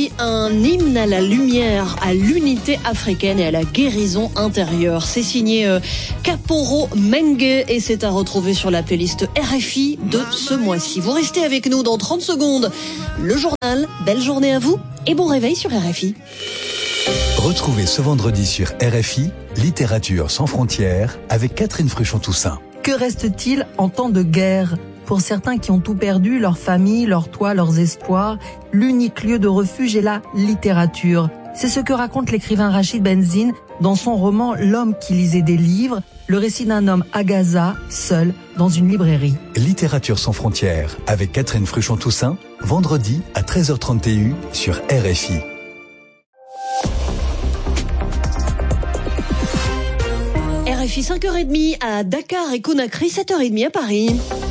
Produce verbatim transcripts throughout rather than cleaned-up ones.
R F I, un hymne à la lumière, à l'unité africaine et à la guérison intérieure. C'est signé euh, Kaporo Menge et c'est à retrouver sur la playlist R F I de ce mois-ci. Vous restez avec nous dans trente secondes. Le journal, belle journée à vous et bon réveil sur R F I. Retrouvez ce vendredi sur R F I, Littérature sans frontières avec Catherine Fruchon-Toussaint. Que reste-t-il en temps de guerre ? Pour certains qui ont tout perdu, leur famille, leur toit, leurs espoirs, l'unique lieu de refuge est la littérature. C'est ce que raconte l'écrivain Rachid Benzine dans son roman L'homme qui lisait des livres, le récit d'un homme à Gaza, seul, dans une librairie. Littérature sans frontières avec Catherine Fruchon-Toussaint, vendredi à treize heures trente et un sur R F I. R F I cinq heures trente à Dakar et Conakry, sept heures trente à Paris.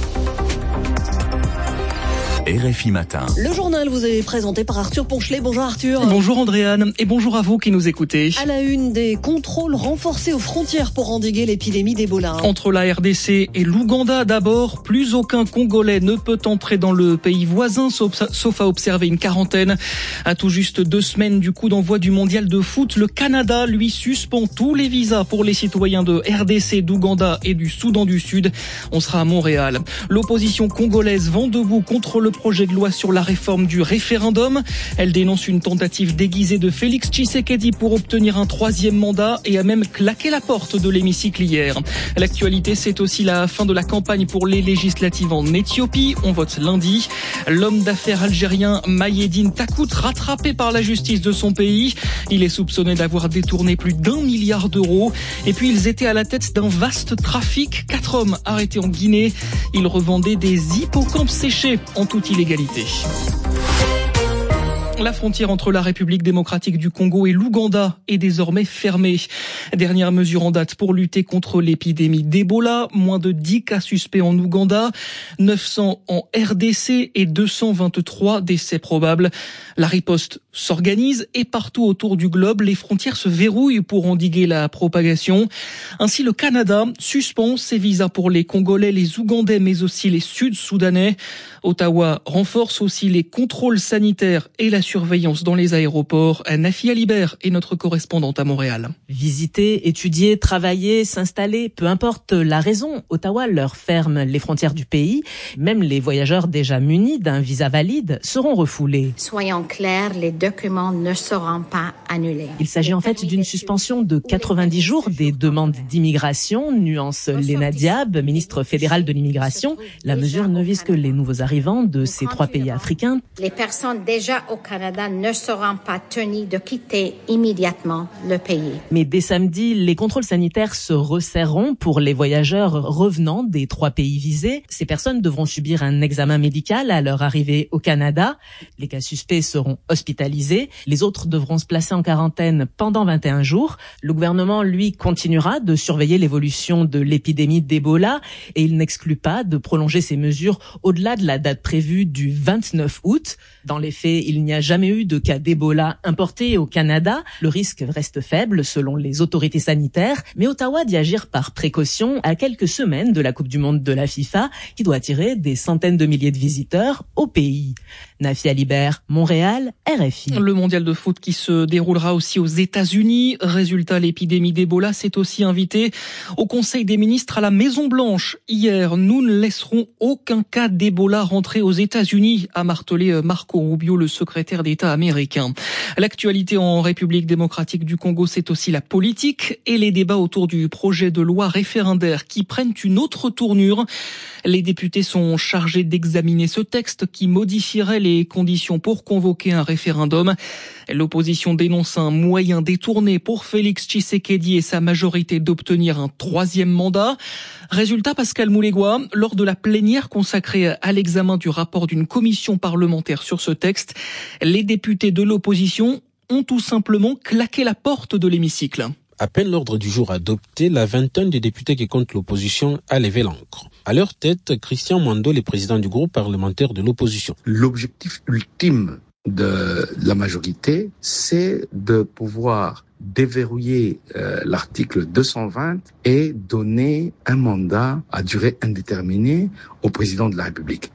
R F I Matin. Le journal vous est présenté par Arthur Ponchelet. Bonjour Arthur. Bonjour Andréane et bonjour à vous qui nous écoutez. À la une, des contrôles renforcés aux frontières pour endiguer l'épidémie d'Ebola. Entre la R D C et l'Ouganda d'abord, plus aucun Congolais ne peut entrer dans le pays voisin sauf, sauf à observer une quarantaine. À tout juste deux semaines du coup d'envoi du mondial de foot, le Canada lui suspend tous les visas pour les citoyens de R D C, d'Ouganda et du Soudan du Sud. On sera à Montréal. L'opposition congolaise vent debout contre le projet de loi sur la réforme du référendum. Elle dénonce une tentative déguisée de Félix Tshisekedi pour obtenir un troisième mandat et a même claqué la porte de l'hémicycle hier. L'actualité, c'est aussi la fin de la campagne pour les législatives en Éthiopie. On vote lundi. L'homme d'affaires algérien Maïeddine Takout, rattrapé par la justice de son pays. Il est soupçonné d'avoir détourné plus d'un milliard d'euros. Et puis, ils étaient à la tête d'un vaste trafic. Quatre hommes arrêtés en Guinée. Ils revendaient des hippocampes séchés en toute illégalité. La frontière entre la République démocratique du Congo et l'Ouganda est désormais fermée. Dernière mesure en date pour lutter contre l'épidémie d'Ebola. Moins de dix cas suspects en Ouganda, neuf cents en R D C et deux cent vingt-trois décès probables. La riposte s'organise et partout autour du globe, les frontières se verrouillent pour endiguer la propagation. Ainsi, le Canada suspend ses visas pour les Congolais, les Ougandais, mais aussi les Sud-Soudanais. Ottawa renforce aussi les contrôles sanitaires et la surveillance dans les aéroports. Nafi Alibert est notre correspondante à Montréal. Visiter, étudier, travailler, s'installer, peu importe la raison, Ottawa leur ferme les frontières du pays. Même les voyageurs déjà munis d'un visa valide seront refoulés. Soyons clairs, les documents ne seront pas annulés. Il s'agit en fait d'une suspension de quatre-vingt-dix jours des demandes d'immigration, nuance Léna Diab, ministre fédérale de l'immigration. La mesure ne vise que les nouveaux arrivants de ces trois pays africains. Les personnes déjà au Canada ne seront pas tenues de quitter immédiatement le pays. Mais dès samedi, les contrôles sanitaires se resserreront pour les voyageurs revenant des trois pays visés. Ces personnes devront subir un examen médical à leur arrivée au Canada. Les cas suspects seront hospitalisés. Les autres devront se placer en quarantaine pendant vingt et un jours. Le gouvernement, lui, continuera de surveiller l'évolution de l'épidémie d'Ebola et il n'exclut pas de prolonger ces mesures au-delà de la date prévue du vingt-neuf août. Dans les faits, il n'y a jamais eu de cas d'Ebola importés au Canada. Le risque reste faible selon les autorités sanitaires, mais Ottawa dit agir par précaution à quelques semaines de la Coupe du Monde de la FIFA qui doit attirer des centaines de milliers de visiteurs au pays. Nafi Alibert, Montréal, R F I. Le mondial de foot qui se déroulera aussi aux États-Unis. Résultat, l'épidémie d'Ebola s'est aussi invitée au Conseil des ministres à la Maison-Blanche. Hier, nous ne laisserons aucun cas d'Ebola rentrer aux États-Unis, a martelé Marco Rubio, le secrétaire d'État américain. L'actualité en République démocratique du Congo, c'est aussi la politique et les débats autour du projet de loi référendaire qui prennent une autre tournure. Les députés sont chargés d'examiner ce texte qui modifierait les conditions pour convoquer un référendum. L'opposition dénonce un moyen détourné pour Félix Tshisekedi et sa majorité d'obtenir un troisième mandat. Résultat, Pascal Moulégois, lors de la plénière consacrée à l'examen du rapport d'une commission parlementaire sur ce texte, les députés de l'opposition ont tout simplement claqué la porte de l'hémicycle. À peine l'ordre du jour adopté, la vingtaine de députés qui comptent l'opposition a levé l'encre. À leur tête, Christian Mwando, le président du groupe parlementaire de l'opposition. L'objectif ultime de la majorité, c'est de pouvoir déverrouiller euh, l'article deux cent vingt et donner un mandat à durée indéterminée au président de la République.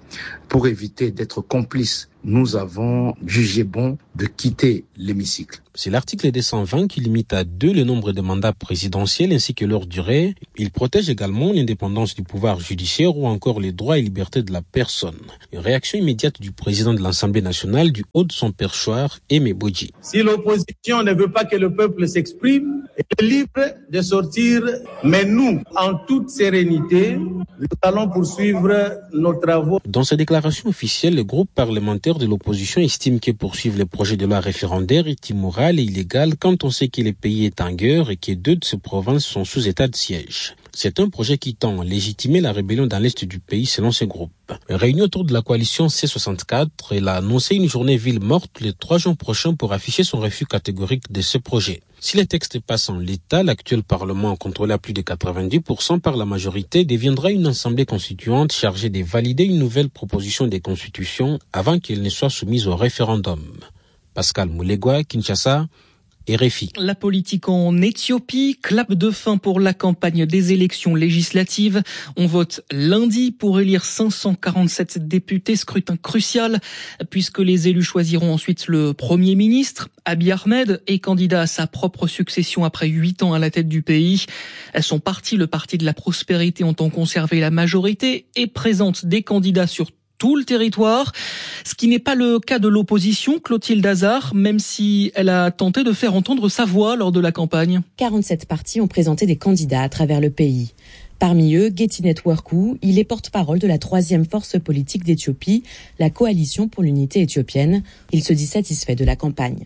Pour éviter d'être complices, nous avons jugé bon de quitter l'hémicycle. C'est l'article deux cent vingt qui limite à deux le nombre de mandats présidentiels ainsi que leur durée. Il protège également l'indépendance du pouvoir judiciaire ou encore les droits et libertés de la personne. Une réaction immédiate du président de l'Assemblée nationale du haut de son perchoir, Aimé Bodji. Si l'opposition ne veut pas que le peuple s'exprime, elle est libre de sortir, mais nous, en toute sérénité, nous allons poursuivre nos travaux. Dans sa déclaration officielle, le groupe parlementaire de l'opposition estime que poursuivre le projet de loi référendaire est immoral et illégal quand on sait que le pays est en guerre et que deux de ses provinces sont sous état de siège. C'est un projet qui tend à légitimer la rébellion dans l'est du pays selon ce groupe. Réunie autour de la coalition C soixante-quatre, elle a annoncé une journée ville morte le trois juin prochain pour afficher son refus catégorique de ce projet. Si les textes passent en l'état, l'actuel Parlement, contrôlé à plus de quatre-vingt-dix pour cent par la majorité, deviendra une assemblée constituante chargée de valider une nouvelle proposition de constitution avant qu'elle ne soit soumise au référendum. Pascal Moulegua, Kinshasa, R F I. La politique en Éthiopie, clap de fin pour la campagne des élections législatives. On vote lundi pour élire cinq cent quarante-sept députés, scrutin crucial, puisque les élus choisiront ensuite le Premier ministre. Abiy Ahmed est candidat à sa propre succession après huit ans à la tête du pays. Son parti, le Parti de la Prospérité, entend conserver la majorité et présente des candidats sur tout le territoire, ce qui n'est pas le cas de l'opposition, Clotilde Hazard, même si elle a tenté de faire entendre sa voix lors de la campagne. quarante-sept partis ont présenté des candidats à travers le pays. Parmi eux, Getinet Werku, il est porte-parole de la troisième force politique d'Éthiopie, la Coalition pour l'unité éthiopienne. Il se dit satisfait de la campagne.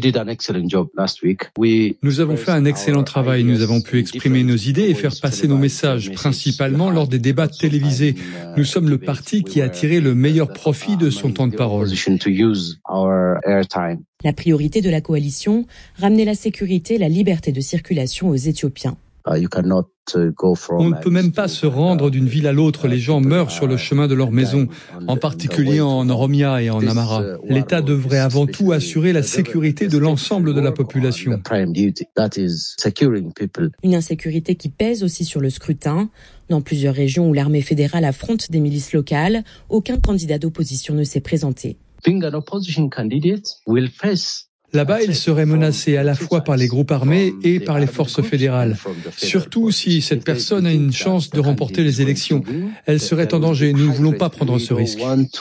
Nous avons fait un excellent travail. Nous avons pu exprimer nos idées et faire passer nos messages, principalement lors des débats télévisés. Nous sommes le parti qui a tiré le meilleur profit de son temps de parole. La priorité de la coalition, ramener la sécurité et la liberté de circulation aux Éthiopiens. On ne peut même pas se rendre d'une ville à l'autre. Les gens meurent sur le chemin de leur maison, en particulier en Oromia et en Amhara. L'État devrait avant tout assurer la sécurité de l'ensemble de la population. Une insécurité qui pèse aussi sur le scrutin. Dans plusieurs régions où l'armée fédérale affronte des milices locales, aucun candidat d'opposition ne s'est présenté. Là-bas, il serait menacé à la fois par les groupes armés et par les forces fédérales. Surtout si cette personne a une chance de remporter les élections. Elle serait en danger. Nous ne voulons pas prendre ce risque.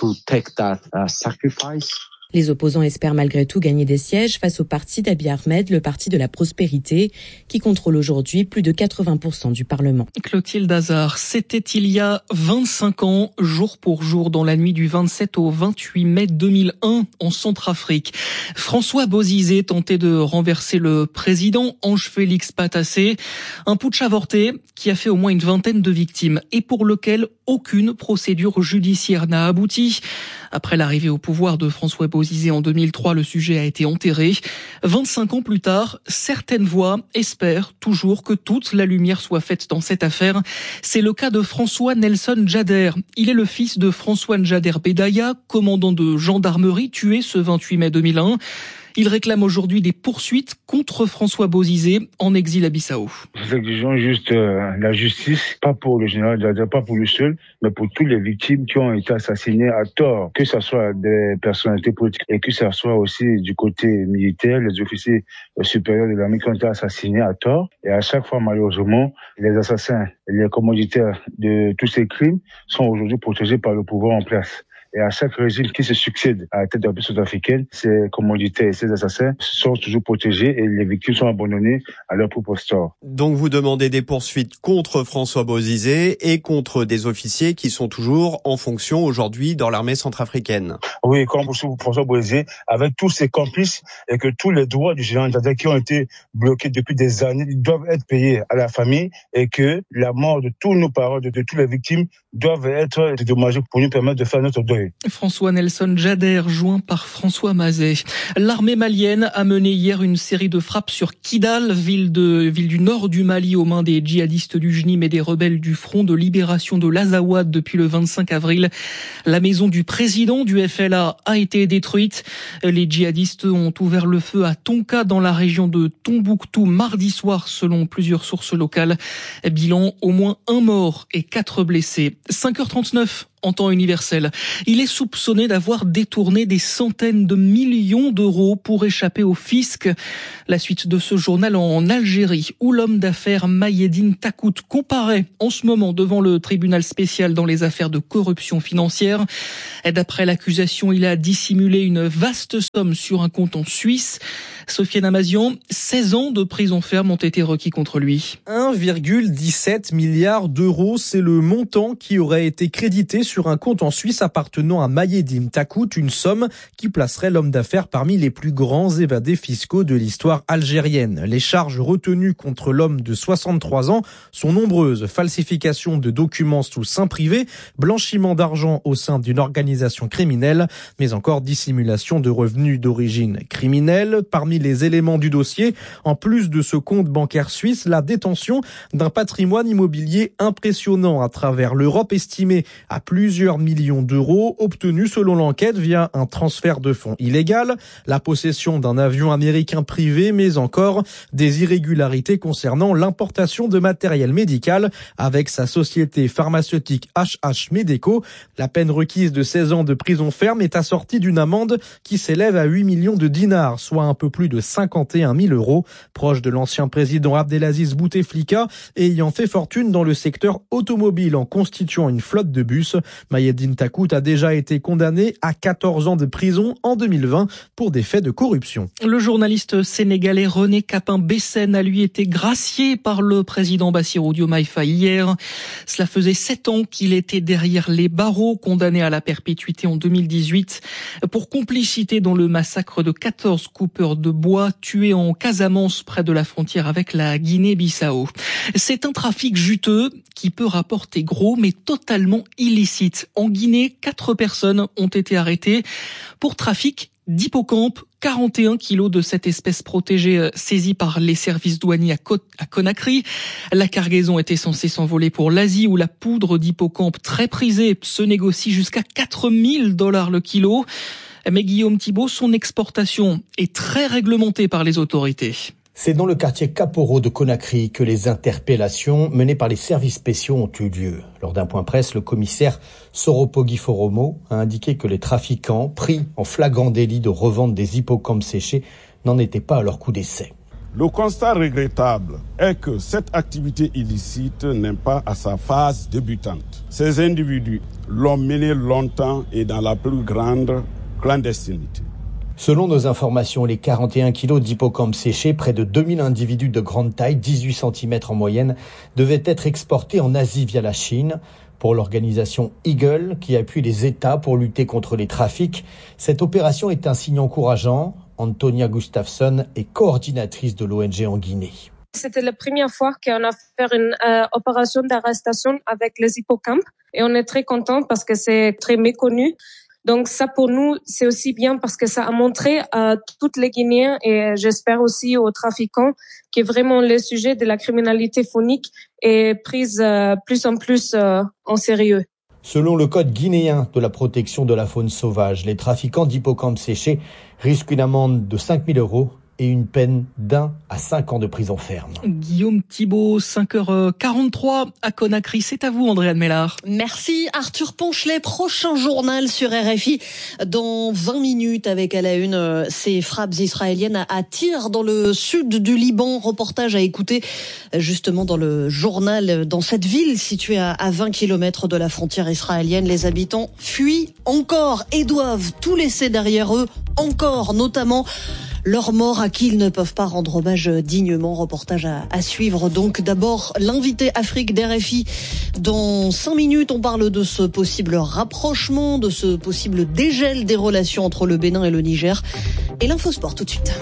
Les opposants espèrent malgré tout gagner des sièges face au parti d'Abiy Ahmed, le parti de la prospérité, qui contrôle aujourd'hui plus de quatre-vingts pour cent du Parlement. Clotilde Hazard, c'était il y a vingt-cinq ans, jour pour jour, dans la nuit du vingt-sept au vingt-huit mai deux mille un, en Centrafrique. François Bozizé tentait de renverser le président Ange-Félix Patassé. Un putsch avorté qui a fait au moins une vingtaine de victimes et pour lequel aucune procédure judiciaire n'a abouti. Après l'arrivée au pouvoir de François Bozizé en deux mille trois, le sujet a été enterré. vingt-cinq ans plus tard, certaines voix espèrent toujours que toute la lumière soit faite dans cette affaire. C'est le cas de François Nelson Djader. Il est le fils de François Djader Bedaya, commandant de gendarmerie tué ce vingt-huit mai deux mille un. Il réclame aujourd'hui des poursuites contre François Bozizé en exil à Bissau. Nous exigeons juste euh, la justice, pas pour le général Djader, pas pour lui seul, mais pour toutes les victimes qui ont été assassinées à tort, que ce soit des personnalités politiques et que ce soit aussi du côté militaire, les officiers supérieurs de l'armée qui ont été assassinés à tort. Et à chaque fois, malheureusement, les assassins, les commanditaires de tous ces crimes sont aujourd'hui protégés par le pouvoir en place. Et à chaque régime qui se succède à la tête de la République sud-africaine, ces commanditaires et ces assassins sont toujours protégés et les victimes sont abandonnées à leur propre sort. Donc vous demandez des poursuites contre François Bozizé et contre des officiers qui sont toujours en fonction aujourd'hui dans l'armée centrafricaine. Oui, comme pour François Bozizé, avec tous ses complices et que tous les droits du général Djader qui ont été bloqués depuis des années doivent être payés à la famille et que la mort de tous nos parents, de, de toutes les victimes doivent être dédommagées pour nous permettre de faire notre deuil. François Nelson Djader, joint par François Mazet. L'armée malienne a mené hier une série de frappes sur Kidal, ville, de, ville du nord du Mali, aux mains des djihadistes du J N I M et des rebelles du Front de libération de l'Azawad depuis le vingt-cinq avril. La maison du président du F L A a été détruite. Les djihadistes ont ouvert le feu à Tonka, dans la région de Tombouctou, mardi soir, selon plusieurs sources locales. Bilan, au moins un mort et quatre blessés. cinq heures trente-neuf. en temps universel. Il est soupçonné d'avoir détourné des centaines de millions d'euros pour échapper au fisc. La suite de ce journal en Algérie, où l'homme d'affaires Maïeddine Takout comparaît en ce moment devant le tribunal spécial dans les affaires de corruption financière. D'après l'accusation, il a dissimulé une vaste somme sur un compte en Suisse. Sofiane Amazian, seize ans de prison ferme ont été requis contre lui. un virgule dix-sept milliard d'euros, c'est le montant qui aurait été crédité sur un compte en Suisse appartenant à Maïeddine Takout, une somme qui placerait l'homme d'affaires parmi les plus grands évadés fiscaux de l'histoire algérienne. Les charges retenues contre l'homme de soixante-trois ans sont nombreuses. Falsification de documents sous seing privé, blanchiment d'argent au sein d'une organisation criminelle, mais encore dissimulation de revenus d'origine criminelle. Parmi les éléments du dossier, en plus de ce compte bancaire suisse, la détention d'un patrimoine immobilier impressionnant à travers l'Europe, estimé à plusieurs millions d'euros, obtenu selon l'enquête via un transfert de fonds illégal, la possession d'un avion américain privé, mais encore des irrégularités concernant l'importation de matériel médical avec sa société pharmaceutique H H Medeco. La peine requise de seize ans de prison ferme est assortie d'une amende qui s'élève à huit millions de dinars, soit un peu plus de cinquante et un mille euros. Proche de l'ancien président Abdelaziz Bouteflika et ayant fait fortune dans le secteur automobile en constituant une flotte de bus, Maïeddine Takout a déjà été condamné à quatorze ans de prison en deux mille vingt pour des faits de corruption. Le journaliste sénégalais René Capin-Bessène a lui été gracié par le président Bassirou Diomaye Faye hier. Cela faisait sept ans qu'il était derrière les barreaux, condamné à la perpétuité en deux mille dix-huit pour complicité dans le massacre de quatorze coupeurs de bois tués en Casamance près de la frontière avec la Guinée-Bissau. C'est un trafic juteux qui peut rapporter gros mais totalement illicite. En Guinée, quatre personnes ont été arrêtées pour trafic d'hippocampe. quarante et un kilos de cette espèce protégée saisie par les services douaniers à, Co- à Conakry. La cargaison était censée s'envoler pour l'Asie où la poudre d'hippocampe très prisée se négocie jusqu'à quatre mille dollars le kilo. Mais Guillaume Thibault, son exportation est très réglementée par les autorités. C'est dans le quartier Kaporo de Conakry que les interpellations menées par les services spéciaux ont eu lieu. Lors d'un point presse, le commissaire Soropogi Foromo a indiqué que les trafiquants, pris en flagrant délit de revente des hippocampes séchés, n'en étaient pas à leur coup d'essai. Le constat regrettable est que cette activité illicite n'est pas à sa phase débutante. Ces individus l'ont menée longtemps et dans la plus grande clandestinité. Selon nos informations, les quarante et un kilos d'hippocampes séchés, près de deux mille individus de grande taille, dix-huit centimètres en moyenne, devaient être exportés en Asie via la Chine. Pour l'organisation Eagle, qui appuie les États pour lutter contre les trafics, cette opération est un signe encourageant. Antonia Gustafsson est coordinatrice de l'O N G en Guinée. C'était la première fois qu'on a fait une euh, opération d'arrestation avec les hippocampes et on est très contents parce que c'est très méconnu. Donc ça pour nous c'est aussi bien parce que ça a montré à toutes les Guinéens et j'espère aussi aux trafiquants que vraiment le sujet de la criminalité phonique est prise euh, plus en plus euh, en sérieux. Selon le code guinéen de la protection de la faune sauvage, les trafiquants d'hippocampes séchés risquent une amende de cinq mille euros et une peine d'un à cinq ans de prison ferme. Guillaume Thibault, cinq heures quarante-trois à Conakry. C'est à vous, Andréane Mélard. Merci, Arthur Ponchelet. Prochain journal sur R F I dans vingt minutes avec à la une ces frappes israéliennes à tir dans le sud du Liban. Reportage à écouter justement dans le journal, dans cette ville située à vingt kilomètres de la frontière israélienne. Les habitants fuient encore et doivent tout laisser derrière eux, encore notamment leurs morts à qui ils ne peuvent pas rendre hommage dignement. Reportage à, à suivre donc. D'abord, l'invité Afrique d'R F I. Dans cinq minutes, on parle de ce possible rapprochement, de ce possible dégel des relations entre le Bénin et le Niger. Et l'infosport tout de suite.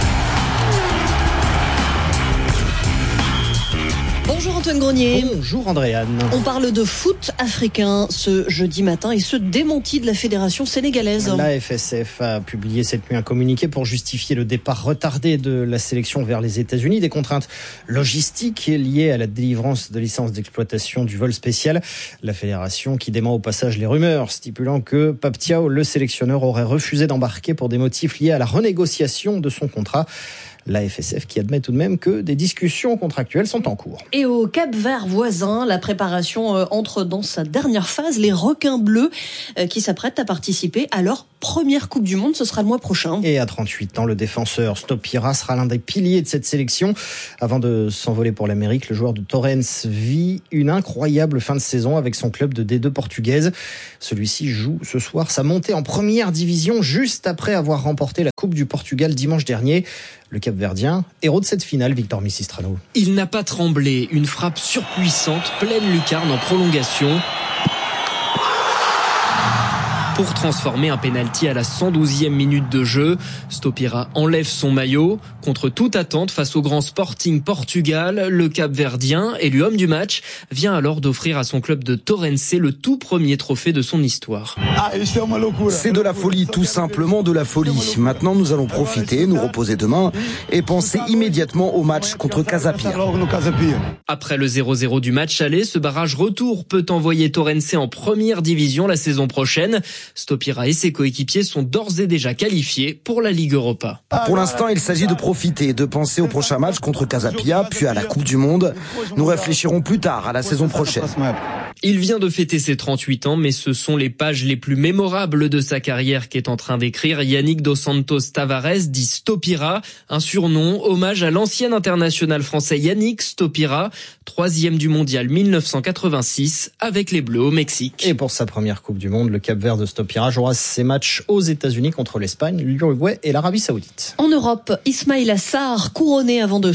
Bonjour Antoine Grenier. Bonjour Andréane. On parle de foot africain ce jeudi matin et ce démenti de la fédération sénégalaise. La F S F a publié cette nuit un communiqué pour justifier le départ retardé de la sélection vers les États-Unis. Des contraintes logistiques liées à la délivrance de licences d'exploitation du vol spécial. La fédération qui dément au passage les rumeurs stipulant que Pape Thiaw, le sélectionneur, aurait refusé d'embarquer pour des motifs liés à la renégociation de son contrat. La F S F qui admet tout de même que des discussions contractuelles sont en cours. Et au au Cap-Vert voisin. La préparation entre dans sa dernière phase. Les requins bleus qui s'apprêtent à participer à leur première Coupe du Monde. Ce sera le mois prochain. Et à trente-huit ans, le défenseur Stopira sera l'un des piliers de cette sélection. Avant de s'envoler pour l'Amérique, le joueur de Torrens vit une incroyable fin de saison avec son club de D deux portugaise. Celui-ci joue ce soir sa montée en première division juste après avoir remporté la Coupe du Portugal dimanche dernier. Le Cap-Verdien, héros de cette finale, Victor Misistrano. Il n'a pas tremblé, une frappe surpuissante, pleine lucarne en prolongation, pour transformer un pénalty à la cent douzième minute de jeu. Stopira enlève son maillot. Contre toute attente face au grand Sporting Portugal, le Cap-Verdien, élu homme du match, vient alors d'offrir à son club de Torrens le tout premier trophée de son histoire. C'est de la folie, tout simplement de la folie. Maintenant, nous allons profiter, nous reposer demain et penser immédiatement au match contre Casa Pia. Après le zéro zéro du match aller, ce barrage retour peut envoyer Torrens en première division la saison prochaine. Stopira et ses coéquipiers sont d'ores et déjà qualifiés pour la Ligue Europa. Pour l'instant, il s'agit de profiter, de penser au prochain match contre Casa Pia, puis à la Coupe du Monde. Nous réfléchirons plus tard à la saison prochaine. Il vient de fêter ses trente-huit ans, mais ce sont les pages les plus mémorables de sa carrière qu'est en train d'écrire Yannick Dos Santos Tavares, dit Stopira, un surnom, hommage à l'ancien international français Yannick Stopira, troisième du mondial mille neuf cent quatre-vingt-six avec les Bleus au Mexique. Et pour sa première Coupe du Monde, le Cap-Vert de Stopira jouera ses matchs aux États-Unis contre l'Espagne, l'Uruguay et l'Arabie Saoudite. En Europe, Ismaïla Sarr couronné avant de